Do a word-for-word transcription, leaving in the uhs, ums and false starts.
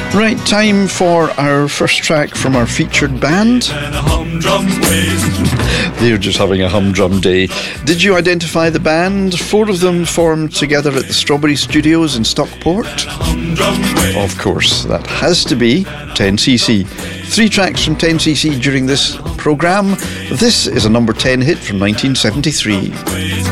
Right, time for our first track from our featured band. They're just having a humdrum day. Did you identify the band? Four of them formed together at the Strawberry Studios in Stockport. Of course, that has to be ten C C. Three tracks from ten C C during this programme. This is a number ten hit from nineteen seventy-three.